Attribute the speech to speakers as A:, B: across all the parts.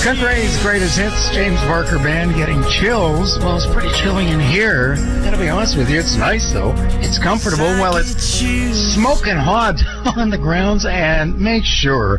A: Country's greatest hits, James Barker Band, getting chills. Well, it's pretty chilly in here. Gotta be honest with you, it's nice though. It's comfortable. Well, it's smoking hot on the grounds, and make sure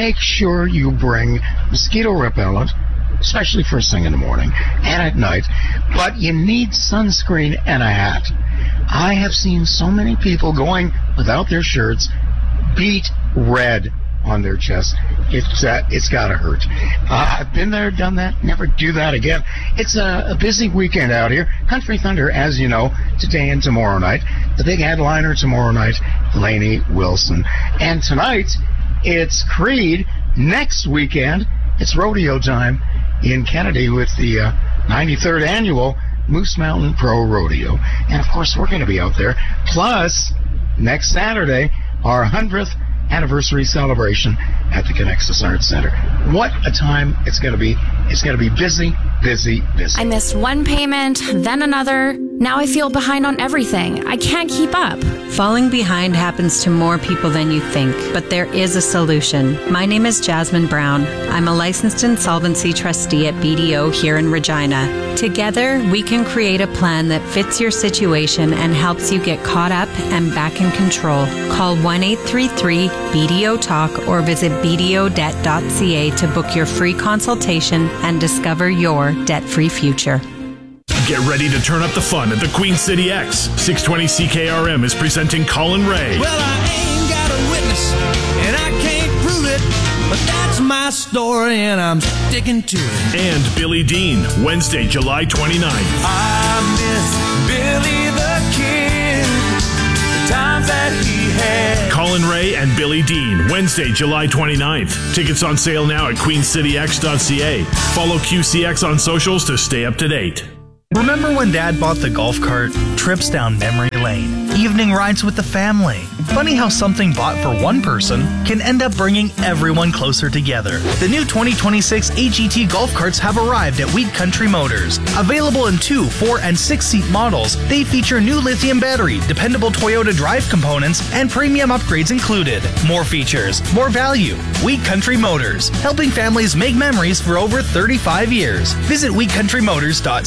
A: you bring mosquito repellent, especially first thing in the morning and at night. But you need sunscreen and a hat. I have seen so many people going without their shirts, beet red on their chest. It's gotta hurt. I've been there, done that, never do that again. It's a busy weekend out here. Country Thunder, as you know, today and tomorrow night. The big headliner tomorrow night, Lainey Wilson. And tonight, it's Creed. Next weekend, it's rodeo time in Kennedy with the 93rd annual Moose Mountain Pro Rodeo. And of course, we're going to be out there. Plus, next Saturday, our 100th anniversary celebration at the Connexus Arts Center. What a time it's going to be. It's going to be busy, busy, busy.
B: I missed one payment, then another. Now I feel behind on everything. I can't keep up.
C: Falling behind happens to more people than you think, but there is a solution. My name is Jasmine Brown. I'm a licensed insolvency trustee at BDO here in Regina. Together, we can create a plan that fits your situation and helps you get caught up and back in control. Call 1-833-BDO-TALK or visit bdodebt.ca to book your free consultation and discover your debt-free future.
D: Get ready to turn up the fun at the Queen City X. 620 CKRM is presenting Colin Ray.
E: Well, I ain't got a witness, and I can't prove it, but that's my story, and I'm sticking to it.
D: And Billy Dean, Wednesday, July 29th.
E: I miss Billy the Kid, the times that he had.
D: Colin Ray and Billy Dean, Wednesday, July 29th. Tickets on sale now at queencityx.ca. Follow QCX on socials to stay up to date.
F: Remember when Dad bought the golf cart? Trips down memory lane, evening rides with the family. Funny how something bought for one person can end up bringing everyone closer together. The new 2026 AGT golf carts have arrived at Wheat Country Motors. Available in 2, 4, and 6-seat models, they feature new lithium battery, dependable Toyota drive components, and premium upgrades included. More features, more value. Wheat Country Motors, helping families make memories for over 35 years. Visit wheatcountrymotors.ca.